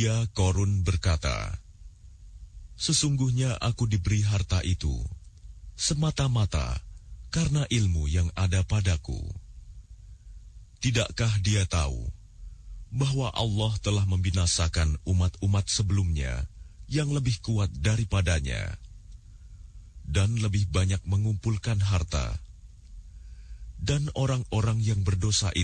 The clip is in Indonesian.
Dia Qorun berkata, "Sesungguhnya aku diberi harta itu semata-mata karena ilmu yang ada padaku. Tidakkah dia tahu bahwa Allah telah membinasakan umat-umat sebelumnya yang lebih kuat daripadanya dan lebih banyak mengumpulkan harta, dan orang-orang yang berdosa itu